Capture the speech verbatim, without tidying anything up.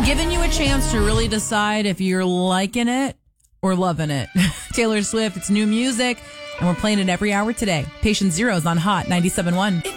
Giving you a chance to really decide if you're liking it or loving it. Taylor Swift, it's new music, and we're playing it every hour today. Patient Zero is on Hot ninety-seven point one.